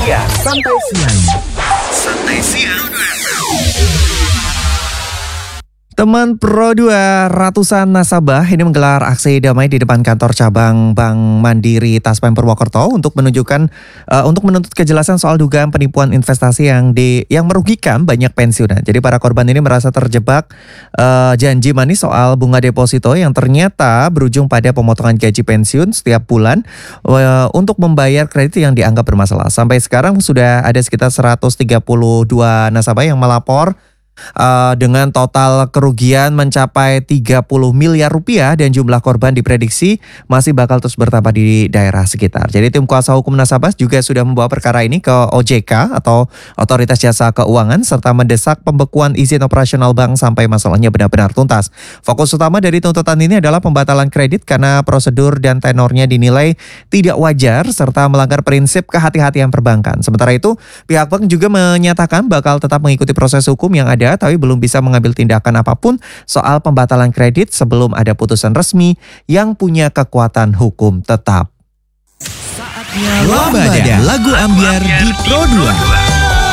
Santai siang. Teman Pro 2, ratusan nasabah ini menggelar aksi damai di depan kantor cabang Bank Mandiri Taspen Purwokerto untuk menuntut kejelasan soal dugaan penipuan investasi yang merugikan banyak pensiunan. Jadi para korban ini merasa terjebak janji manis soal bunga deposito yang ternyata berujung pada pemotongan gaji pensiun setiap bulan untuk membayar kredit yang dianggap bermasalah. Sampai sekarang sudah ada sekitar 132 nasabah yang melapor dengan total kerugian mencapai 30 miliar rupiah dan jumlah korban diprediksi masih bakal terus bertambah di daerah sekitar. Jadi tim kuasa hukum nasabah juga sudah membawa perkara ini ke OJK atau Otoritas Jasa Keuangan serta mendesak pembekuan izin operasional bank sampai masalahnya benar-benar tuntas. Fokus utama dari tuntutan ini adalah pembatalan kredit karena prosedur dan tenornya dinilai tidak wajar serta melanggar prinsip kehati-hatian perbankan. Sementara itu, pihak bank juga menyatakan bakal tetap mengikuti proses hukum yang ada tapi belum bisa mengambil tindakan apapun soal pembatalan kredit sebelum ada putusan resmi yang punya kekuatan hukum tetap. Saatnya Lambada, lagu ambiar di Pro 2.